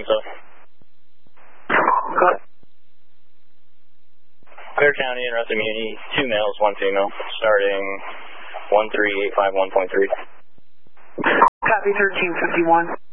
so. Good. Bear County and Russell Muni, 2 males, 1 female, starting 13851.3. Copy 1351.